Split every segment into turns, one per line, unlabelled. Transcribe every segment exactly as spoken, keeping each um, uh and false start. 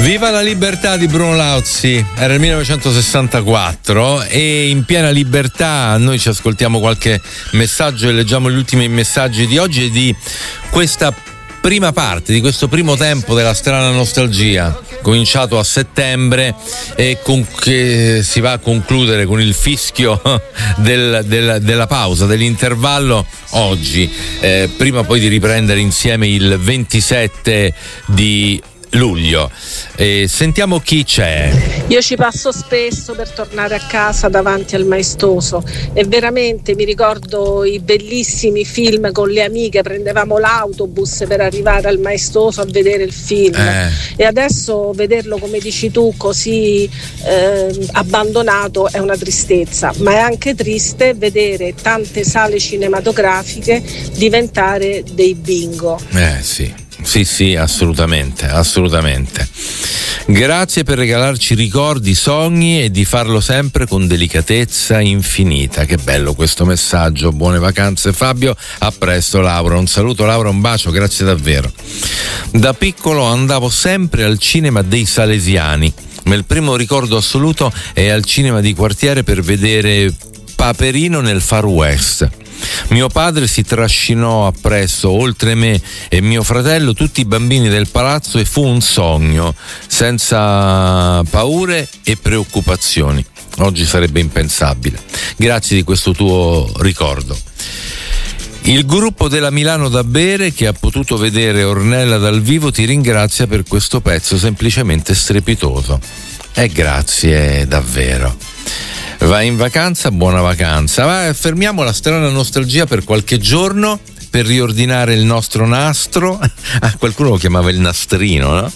Viva la libertà di Bruno Lauzi, era il millenovecentosessantaquattro e in piena libertà noi ci ascoltiamo qualche messaggio e leggiamo gli ultimi messaggi di oggi e di questa prima parte, di questo primo tempo della strana nostalgia, cominciato a settembre e con che si va a concludere con il fischio del, del, della pausa, dell'intervallo oggi, eh, prima poi di riprendere insieme il ventisette di luglio. Eh, sentiamo chi c'è.
Io ci passo spesso per tornare a casa davanti al maestoso e veramente mi ricordo i bellissimi film con le amiche, prendevamo l'autobus per arrivare al maestoso a vedere il film eh. e adesso vederlo, come dici tu, così eh, abbandonato è una tristezza, ma è anche triste vedere tante sale cinematografiche diventare dei bingo.
Eh sì. Sì, sì, assolutamente, assolutamente. Grazie per regalarci ricordi, sogni e di farlo sempre con delicatezza infinita. Che bello questo messaggio. Buone vacanze Fabio, a presto Laura. Un saluto Laura, un bacio, grazie davvero. Da piccolo andavo sempre al cinema dei Salesiani, ma il primo ricordo assoluto è al cinema di quartiere per vedere Paperino nel Far West. Mio padre si trascinò appresso, oltre me e mio fratello, tutti i bambini del palazzo e fu un sogno, senza paure e preoccupazioni. Oggi sarebbe impensabile. Grazie di questo tuo ricordo. Il gruppo della Milano da bere, che ha potuto vedere Ornella dal vivo, ti ringrazia per questo pezzo semplicemente strepitoso. E grazie davvero. Vai in vacanza, buona vacanza. Va, fermiamo la strana nostalgia per qualche giorno per riordinare il nostro nastro. Ah, qualcuno lo chiamava il nastrino, no?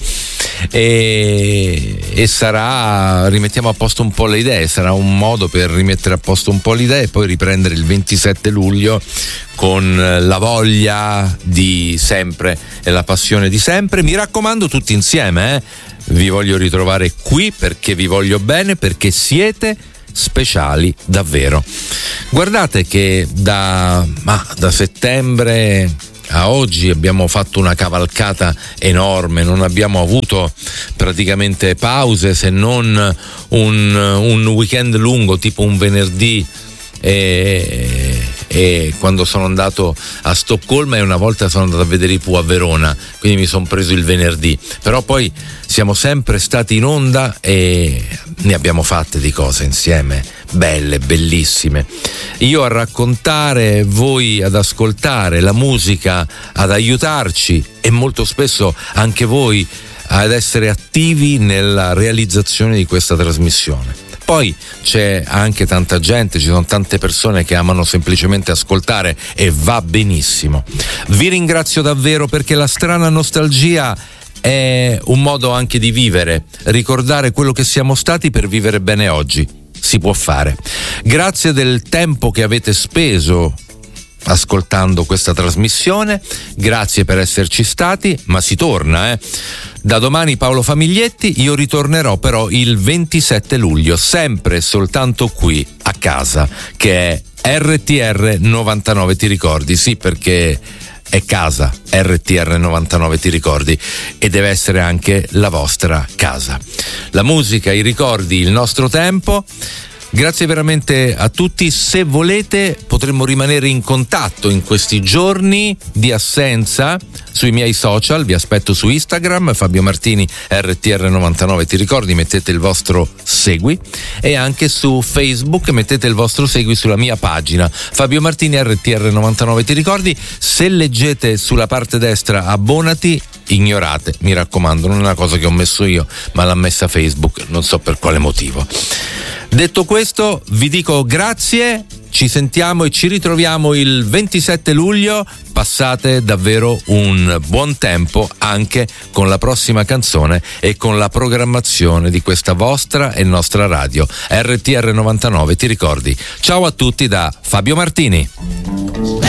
E, e sarà, rimettiamo a posto un po' le idee, sarà un modo per rimettere a posto un po' le idee e poi riprendere il ventisette luglio con la voglia di sempre e la passione di sempre. Mi raccomando, tutti insieme, eh? Vi voglio ritrovare qui perché vi voglio bene, perché siete speciali davvero. Guardate che da, ma, da settembre a oggi abbiamo fatto una cavalcata enorme, non abbiamo avuto praticamente pause se non un, un weekend lungo, tipo un venerdì e, e quando sono andato a Stoccolma e una volta sono andato a vedere i Pooh a Verona, quindi mi sono preso il venerdì, però poi siamo sempre stati in onda e ne abbiamo fatte di cose insieme, belle, bellissime. Io a raccontare, voi ad ascoltare, la musica ad aiutarci e molto spesso anche voi ad essere attivi nella realizzazione di questa trasmissione. Poi c'è anche tanta gente, ci sono tante persone che amano semplicemente ascoltare e va benissimo. Vi ringrazio davvero perché la strana nostalgia è un modo anche di vivere, ricordare quello che siamo stati per vivere bene oggi. Si può fare. Grazie del tempo che avete speso ascoltando questa trasmissione, grazie per esserci stati, ma si torna, eh. Da domani Paolo Famiglietti, io ritornerò però il ventisette luglio, sempre soltanto qui a casa, che è R T R novantanove, ti ricordi? Sì, perché è casa, R T R novantanove, ti ricordi, e deve essere anche la vostra casa. La musica, i ricordi, il nostro tempo. Grazie veramente a tutti. Se volete potremmo rimanere in contatto in questi giorni di assenza sui miei social, vi aspetto su Instagram, Fabio Martini R T R novantanove, ti ricordi, mettete il vostro segui, e anche su Facebook mettete il vostro segui sulla mia pagina Fabio Martini R T R novantanove, ti ricordi. Se leggete sulla parte destra abbonati, ignorate, mi raccomando, non è una cosa che ho messo io, ma l'ha messa Facebook, non so per quale motivo. Detto questo, vi dico grazie, ci sentiamo e ci ritroviamo il ventisette luglio. Passate davvero un buon tempo anche con la prossima canzone e con la programmazione di questa vostra e nostra radio R T R novantanove, ti ricordi. Ciao a tutti da Fabio Martini.